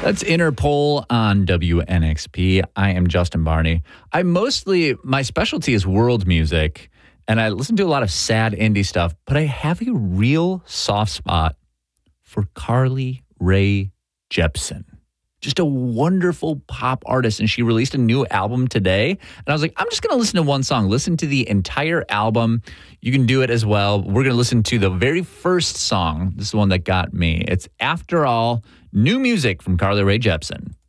That's Interpol on WNXP. I am Justin Barney. My specialty is world music, and I listen to a lot of sad indie stuff, but I have a real soft spot for Carly Rae Jepsen. Just a wonderful pop artist, and she released a new album today. And I was like, I'm just going to listen to one song, listen to the entire album. You can do it as well. We're going to listen to the very first song. This is the one that got me. It's After All, new music from Carly Rae Jepsen.